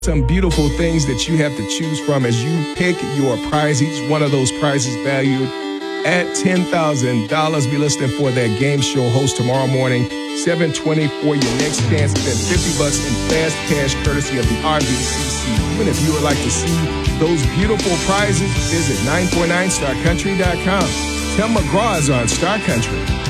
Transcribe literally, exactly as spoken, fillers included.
Some beautiful things that you have to choose from as you pick your prize. Each one of those prizes valued at ten thousand dollars. Be listening for that game show host tomorrow morning, seven twenty for your next chance at fifty bucks in fast cash courtesy of the R V C C. Even if you would like to see those beautiful prizes, visit nine four nine star country dot com. Tim McGraw is on Star Country.